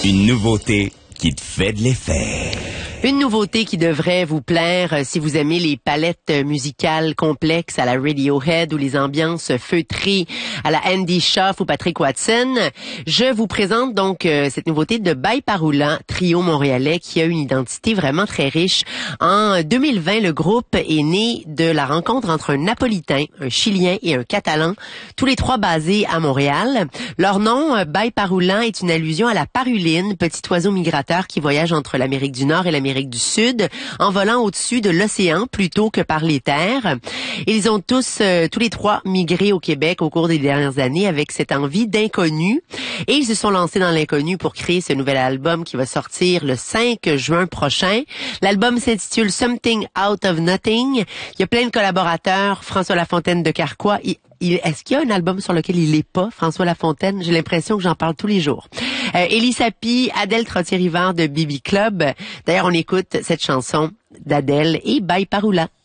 Une nouveauté qui te fait de l'effet. Une nouveauté qui devrait vous plaire si vous aimez les palettes musicales complexes à la Radiohead ou les ambiances feutrées à la Andy Schaaf ou Patrick Watson. Je vous présente donc cette nouveauté de By Parula, trio montréalais qui a une identité vraiment très riche. En 2020, le groupe est né de la rencontre entre un Napolitain, un Chilien et un Catalan, tous les trois basés à Montréal. Leur nom, By Parula, est une allusion à la paruline, petit oiseau migrateur qui voyage entre l'Amérique du Nord et l'Amérique du Sud, en volant au-dessus de l'océan plutôt que par les terres. Ils ont tous les trois migré au Québec au cours des dernières années avec cette envie d'inconnu. Et ils se sont lancés dans l'inconnu pour créer ce nouvel album qui va sortir le 5 juin prochain. L'album s'intitule Something Out of Nothing. Il y a plein de collaborateurs. François Lafontaine de Carquois. Est-ce qu'il y a un album sur lequel il est pas, François Lafontaine? J'ai l'impression que j'en parle tous les jours. Élie Sapi, Adèle Trottier-Rivard de Bibi Club. D'ailleurs, on écoute cette chanson d'Adèle et By Parula.